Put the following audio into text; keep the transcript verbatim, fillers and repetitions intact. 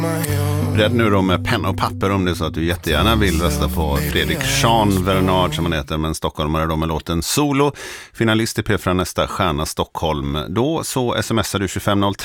Rädd nu då med penna och papper om det är så att du jättegärna vill rösta på Fredrik Jean Vernard som han heter, men stockholmare då med låten Solo. Finalist i P fyra nästa Stjärna Stockholm. Då så smsar du tjugofem noll tre